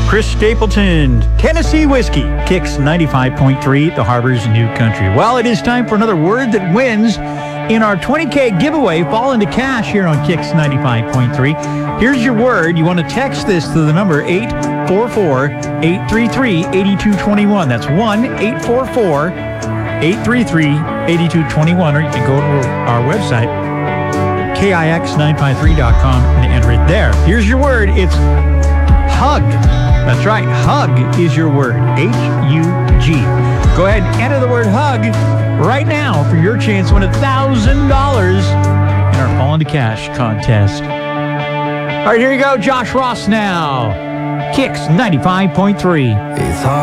Chris Stapleton, Tennessee Whiskey, Kicks 95.3, the Harbor's New Country. Well, it is time for another word that wins in our 20K giveaway, Fall into Cash here on Kicks 95.3. Here's your word. You want to text this to the number 844-833-8221. That's 1-844-833-8221. Or you can go to our website, KIX953.com, and enter it there. Here's your word. It's hug. That's right. Hug is your word. H-U-G. Go ahead and enter the word hug right now for your chance to win $1,000 in our Fall into Cash contest. All right, here you go. Josh Ross now. Kicks 95.3.